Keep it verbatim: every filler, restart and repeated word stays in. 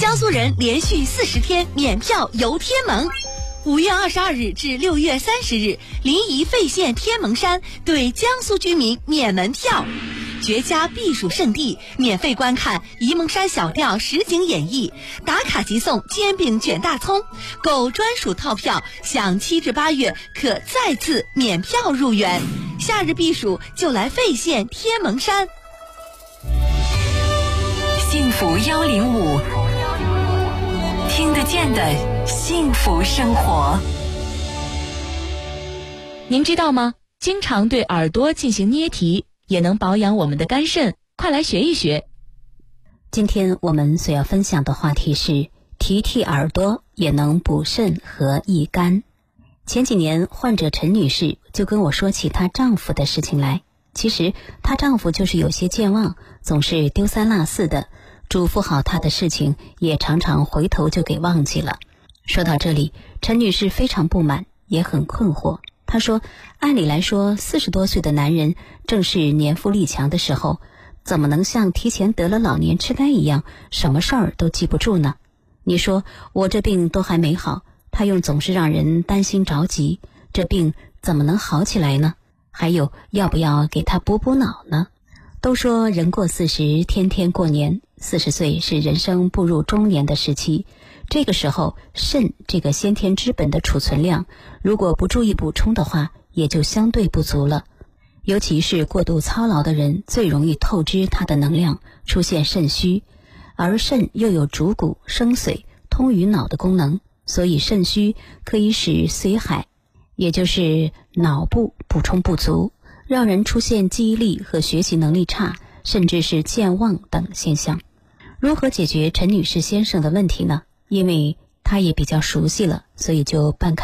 江苏人连续四十天免票游天门。五月二十二日至六月三十日，临沂费县天门山对江苏居民免门票。绝佳避暑胜地，免费观看沂蒙山小调实景演绎，打卡即送煎饼卷大葱，购专属套票享七至八月可再次免票入园。夏日避暑就来费县天门山。 幸福幺零五，听得见的幸福生活。 您知道吗？经常对耳朵进行捏提也能保养我们的肝肾，快来学一学。 今天我们所要分享的话题是提提耳朵也能补肾和益肝。前几年患者陈女士就跟我说起她丈夫的事情来。其实她丈夫就是有些健忘，总是丢三落四的，嘱咐好她的事情也常常回头就给忘记了。说到这里，陈女士非常不满，也很困惑。她说，按理来说四十多岁的男人正是年富力强的时候，怎么能像提前得了老年痴呆一样，什么事儿都记不住呢？你说我这病都还没好，他又总是让人担心着急，这病怎么能好起来呢？还有，要不要给他补补脑呢？都说人过四十天天过年，四十岁是人生步入中年的时期，这个时候肾这个先天之本的储存量，如果不注意补充的话，也就相对不足了。尤其是过度操劳的人，最容易透支他的能量，出现肾虚。而肾又有主骨、生髓、通于脑的功能，所以肾虚可以使髓海，也就是脑部补充不足，让人出现记忆力和学习能力差，甚至是健忘等现象。如何解决陈女士先生的问题呢？因为她也比较熟悉了，所以就半开